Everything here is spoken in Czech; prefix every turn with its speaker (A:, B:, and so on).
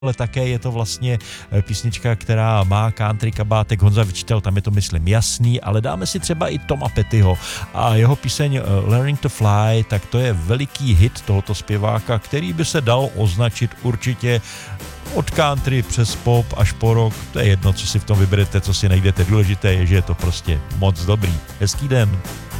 A: ale také je to vlastně písnička, která má country kabátek. Honza Vyčitel, tam je to myslím jasný, ale dáme si třeba i Toma Pettyho a jeho píseň Learning to Fly, tak to je veliký hit tohoto zpěváka, který by se dal označit určitě od country přes pop až po rock. To je jedno, co si v tom vyberete, co si najdete. Důležité je, že je to prostě moc dobrý. Hezký den.